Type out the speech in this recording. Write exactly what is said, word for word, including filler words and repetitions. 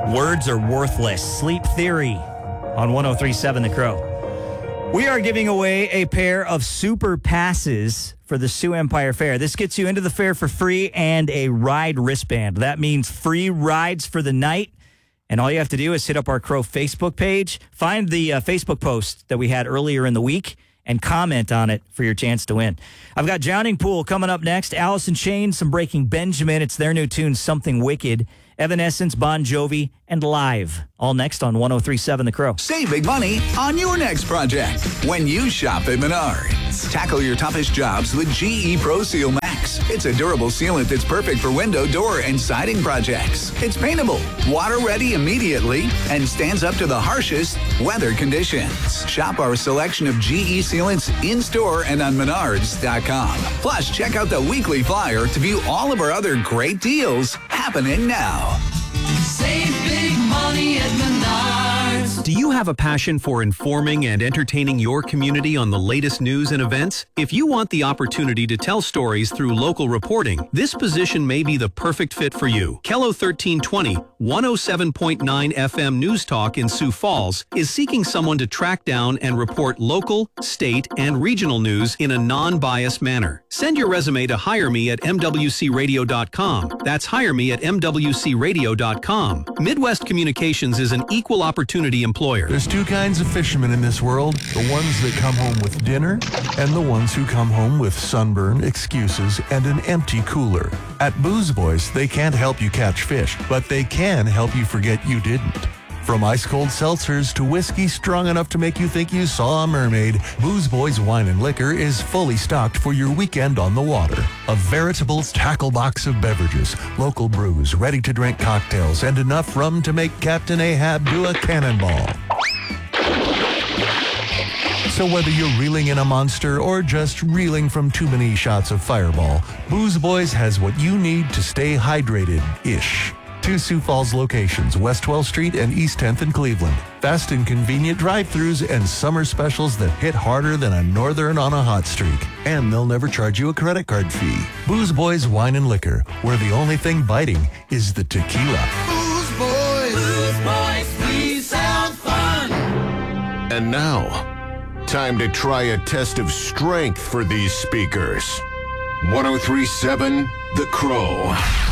Words are worthless. Sleep Theory on one oh three point seven The Crow. We are giving away a pair of super passes for the Sioux Empire Fair. This gets you into the fair for free and a ride wristband. That means free rides for the night. And all you have to do is hit up our Crow Facebook page, find the uh, Facebook post that we had earlier in the week, and comment on it for your chance to win. I've got Drowning Pool coming up next. Alice in Chains, some Breaking Benjamin. It's their new tune, Something Wicked. Evanescence, Bon Jovi, and Live. All next on one oh three point seven The Crow. Save big money on your next project when you shop at Menards. Tackle your toughest jobs with G E Pro Seal Max. It's a durable sealant that's perfect for window, door, and siding projects. It's paintable, water-ready immediately, and stands up to the harshest weather conditions. Shop our selection of G E sealants in-store and on Menards dot com. Plus, check out the weekly flyer to view all of our other great deals happening now. Save big money at Menards. Do you have a passion for informing and entertaining your community on the latest news and events? If you want the opportunity to tell stories through local reporting, this position may be the perfect fit for you. Kello thirteen twenty, one oh seven point nine F M News Talk in Sioux Falls is seeking someone to track down and report local, state, and regional news in a non-biased manner. Send your resume to hire me at M W C radio dot com. That's hire me at M W C radio dot com. Midwest Communications is an equal opportunity employer. There's two kinds of fishermen in this world. The ones that come home with dinner and the ones who come home with sunburn, excuses, and an empty cooler. At Booze Boys, they can't help you catch fish, but they can help you forget you didn't. From ice-cold seltzers to whiskey strong enough to make you think you saw a mermaid, Booze Boys Wine and Liquor is fully stocked for your weekend on the water. A veritable tackle box of beverages, local brews, ready-to-drink cocktails, and enough rum to make Captain Ahab do a cannonball. So whether you're reeling in a monster or just reeling from too many shots of Fireball, Booze Boys has what you need to stay hydrated-ish. Two Sioux Falls locations, West twelfth Street and East tenth in Cleveland. Fast and convenient drive-thrus and summer specials that hit harder than a northern on a hot streak. And they'll never charge you a credit card fee. Booze Boys Wine and Liquor, where the only thing biting is the tequila. Booze Boys. Booze Boys, we sound fun. And now, time to try a test of strength for these speakers. one oh three point seven The Crow.